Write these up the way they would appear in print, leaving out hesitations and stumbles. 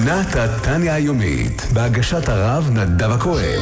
פינת התניה היומית, בהגשת הרב נדב הכהן.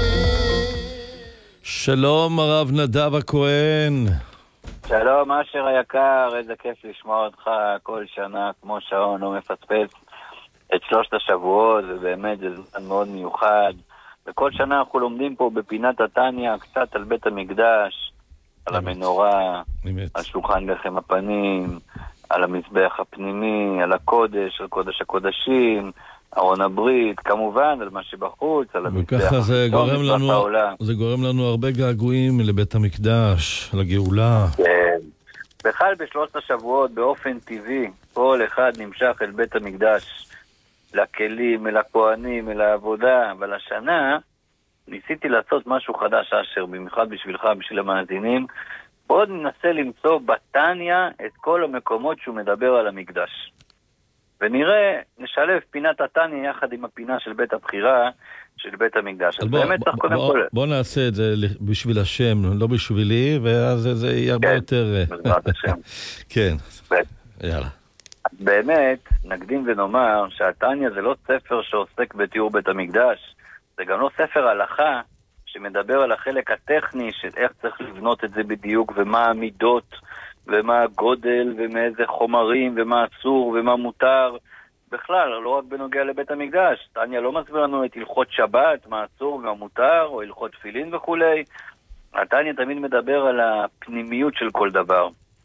שלום הרב נדב הכהן. שלום אשר היקר, איזה כיף לשמוע אותך כל שנה כמו שעון, לא מפספס את 3 השבועות, ובאמת זה זמן מאוד מיוחד. וכל שנה אנחנו לומדים פה בפינת התניה קצת על בית המקדש, על המנורה, על שולחן לחם הפנים, על המזבח הפנימי, על הקודש, על קודש הקודשים, ארון הברית, כמובן, על מה שבחוץ, על המזבח וככה זה גורם לנו הרבה געגועים לבית המקדש, לגאולה. כן. בכלל בשלושת השבועות באופן טבעי, כל אחד נמשך אל בית המקדש, לכלים, אל הכהנים, אל העבודה, אבל השנה ניסיתי לעשות משהו חדש אשר, במיוחד בשבילך, בשביל המאזינים. עוד ננסה למצוא בתניה את כל המקומות שהוא מדבר על המקדש. ונראה, נשלב פינת התניה יחד עם הפינה של בית הבחירה של בית המקדש. בוא נעשה את זה בשביל השם, לא בשבילי, ואז זה יהיה הרבה יותר... בעזרת השם. כן, יאללה. באמת, נקדים ונאמר שהתניה זה לא ספר שעוסק בתיאור בית המקדש, זה גם לא ספר הלכה שמדבר על החלק הטכני של איך צריך לבנות את זה בדיוק, ומה המידות, ומה הגודל, ומאיזה חומרים, ומה אסור, ומה מותר. בכלל, לא רק בנוגע לבית המקדש. תניה לא מסביר לנו את הלכות שבת, מה אסור ומה מותר, או הלכות תפילין וכולי. תניה תמיד מדבר על הפנימיות של כל דבר.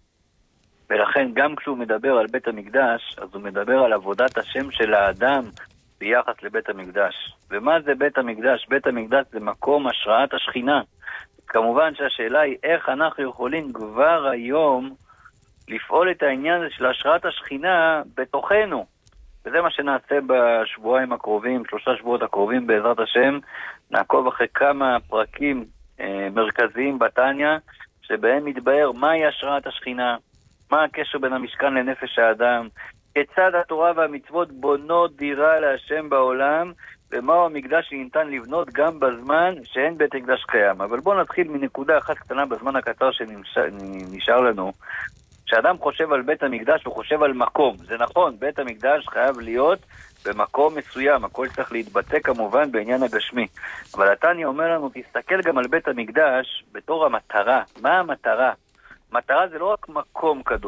ולכן גם כשהוא מדבר על בית המקדש, אז הוא מדבר על עבודת השם של האדם ביחס לבית המקדש. ומה זה בית המקדש? בית המקדש זה מקום השראת השכינה. כמובן שהשאלה היא איך אנחנו יכולים כבר היום לפעול את העניין הזה של השראת השכינה בתוכנו. וזה מה שנעשה בשבועיים הקרובים, 3 שבועות הקרובים בעזרת השם. נעקוב אחרי כמה פרקים מרכזיים בתניה, שבהם מתבהר מהי השראת השכינה, מה הקשר בין המשכן לנפש האדם, כיצד התורה והמצוות בונות דירה להשם בעולם, ומהו המקדש שניתן לבנות גם בזמן שאין בית מקדש קיים. אבל בואו נתחיל מנקודה אחת קטנה בזמן הקצר שנשאר לנו. כשאדם חושב על בית המקדש הוא חושב על מקום. זה נכון, בית המקדש חייב להיות במקום מסוים, הכל צריך להתבטא כמובן בעניין הגשמי. אבל התניה אומר לנו, תסתכל גם על בית המקדש בתור המטרה. מה המטרה? מטרה זה לא רק מקום קדוש.